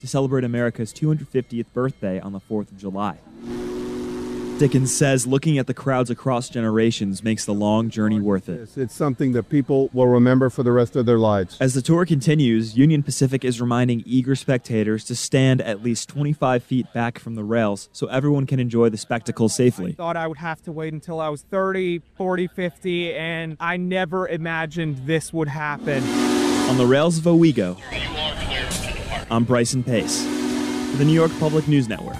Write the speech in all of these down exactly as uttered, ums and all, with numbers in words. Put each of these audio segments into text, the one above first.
to celebrate America's two hundred fiftieth birthday on the fourth of July. Dickens says looking at the crowds across generations makes the long journey worth it. It's something that people will remember for the rest of their lives. As the tour continues, Union Pacific is reminding eager spectators to stand at least twenty-five feet back from the rails so everyone can enjoy the spectacle safely. I thought I would have to wait until I was thirty, forty, fifty, and I never imagined this would happen. On the rails of Owego, I'm Bryson Pace for the New York Public News Network.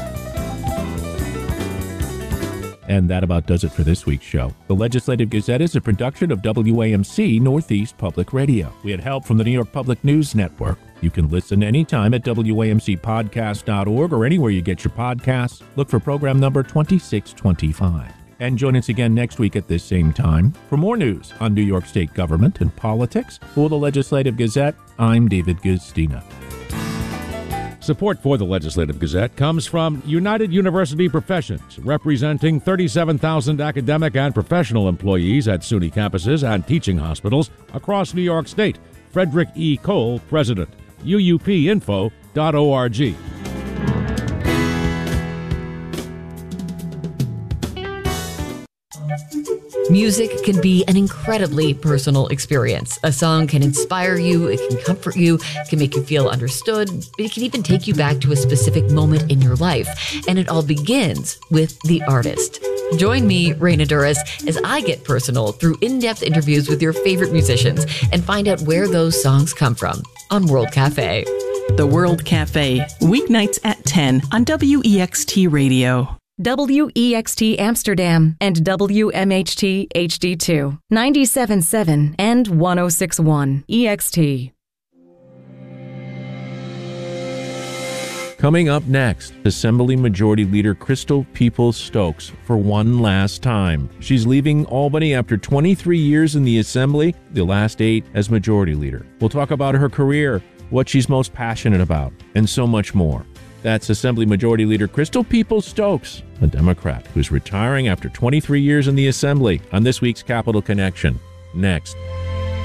And that about does it for this week's show. The Legislative Gazette is a production of W A M C Northeast Public Radio. We had help from the New York Public News Network. You can listen anytime at W A M C podcast dot org or anywhere you get your podcasts. Look for program number twenty-six twenty-five. And join us again next week at this same time for more news on New York State government and politics. For the Legislative Gazette, I'm David Gustina. Support for the Legislative Gazette comes from United University Professions, representing thirty-seven thousand academic and professional employees at SUNY campuses and teaching hospitals across New York State. Frederick E. Cole, President. U U P info dot org. Music can be an incredibly personal experience. A song can inspire you, it can comfort you, it can make you feel understood, it can even take you back to a specific moment in your life. And it all begins with the artist. Join me, Raina Duras, as I get personal through in-depth interviews with your favorite musicians and find out where those songs come from on World Cafe. The World Cafe, weeknights at ten on W E X T Radio. W E X T Amsterdam and W M H T H D two, ninety-seven point seven and one oh six point one E X T. Coming up next, Assembly Majority Leader Crystal Peoples-Stokes for one last time. She's leaving Albany after twenty-three years in the Assembly, the last eight as Majority Leader. We'll talk about her career, what she's most passionate about, and so much more. That's Assembly Majority Leader Crystal Peoples-Stokes, a Democrat who's retiring after twenty-three years in the Assembly, on this week's Capital Connection. Next.